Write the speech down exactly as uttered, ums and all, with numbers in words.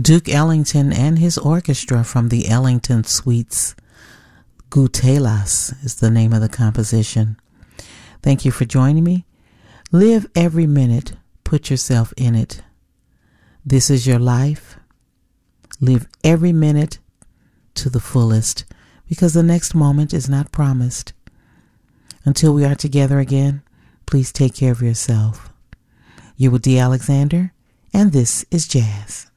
Duke Ellington and his orchestra from the Ellington Suites. Gutelas is the name of the composition. Thank you for joining me. Live every minute. Put yourself in it. This is your life. Live every minute to the fullest, because the next moment is not promised. Until we are together again, please take care of yourself. You were Dee Alexander, and this is Jazz.